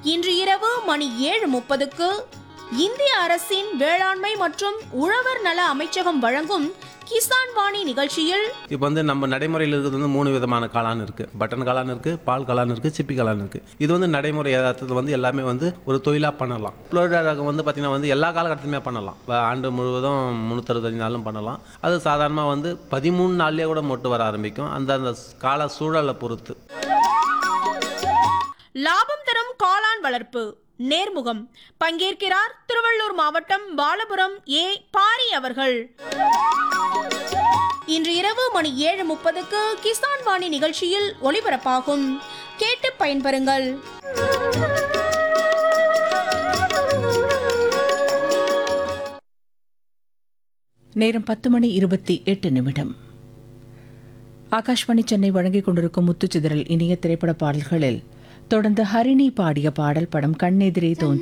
இன்று இரவு மணி 7:30க்கு இந்திய அரசின் வேளாண்மை மற்றும் உழவர் நல அமைச்சகம் வழங்கும் கிசான் வாணி நிகழ்ச்சியில் இப்போ வந்து நம்ம நடைமுறையில் இருக்கிறது வந்து 3 விதமான காளான் இருக்குது. பட்டன் காளான் இருக்குது, பால் காளான் இருக்குது, சிப்பி காளான் இருக்குது. இது வந்து நடைமுறை யதார்த்தத்தில் வந்து எல்லாமே வந்து ஒரு தொழிலாக பண்ணலாம். புளோரிடா ரகம் வந்து பார்த்திங்கன்னா வந்து எல்லா காலகட்டத்திலுமே பண்ணலாம். ஆண்டு முழுவதும் 365 நாளும் பண்ணலாம். அது சாதாரணமாக வந்து 13 நாள்லேயே கூட மொட்டு வர ஆரம்பிக்கும். அந்த கால சூழலை பொறுத்து. லாபம் தரும் காளான் வளர்ப்பு நேர்முகம் பங்கேற்கிறார் திருவள்ளூர் மாவட்டம் பாலபுரம் ஏ பாரி அவர்கள். இன்று இரவு மணி 7:30க்கு கிசான் வாணி நிகழ்ச்சியில் ஒளிபரப்பாகும். கேட்டு பயன்பெறுங்கள். நேரம் 10:28. ஆகாஷ்வாணி சென்னை வழங்கிக் கொண்டிருக்கும் முத்துச்சிதறல் இனிய திரைப்பட பாடல்களில் தொடர்ந்து ஹரிணி பாடிய பாடல் படம் கண்ணெதிரே தோன்றி